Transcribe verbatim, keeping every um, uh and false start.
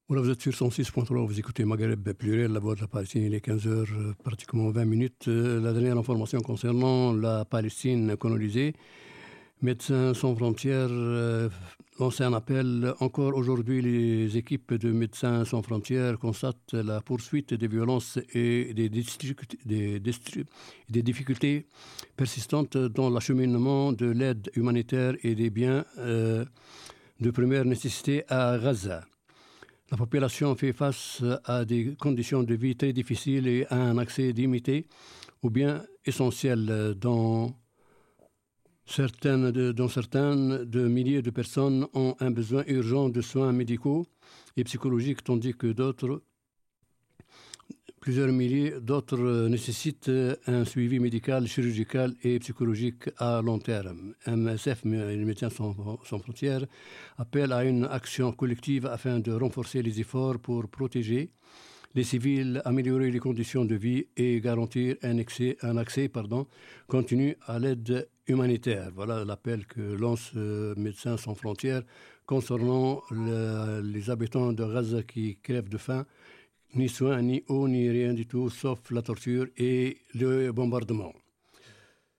Voilà, vous êtes sur cent six point trois, vous écoutez Maghreb Pluriel, la voix de la Palestine, il est quinze heures, pratiquement vingt minutes. La dernière information concernant la Palestine colonisée, Médecins sans frontières euh, lance un appel. Encore aujourd'hui, les équipes de Médecins sans frontières constatent la poursuite des violences et des, district- des, distri- des difficultés persistantes dans l'acheminement de l'aide humanitaire et des biens euh, de première nécessité à Gaza. La population fait face à des conditions de vie très difficiles et à un accès limité aux biens essentiels dans certaines de, dont certaines de milliers de personnes ont un besoin urgent de soins médicaux et psychologiques, tandis que d'autres, plusieurs milliers d'autres nécessitent un suivi médical, chirurgical et psychologique à long terme. M S F, les Médecins sans, sans frontières, appelle à une action collective afin de renforcer les efforts pour protéger les civils, améliorer les conditions de vie et garantir un accès, un accès pardon, continu à l'aide humanitaire. Voilà l'appel que lance euh, Médecins sans frontières concernant le, les habitants de Gaza qui crèvent de faim, ni soins, ni eau, ni rien du tout, sauf la torture et le bombardement.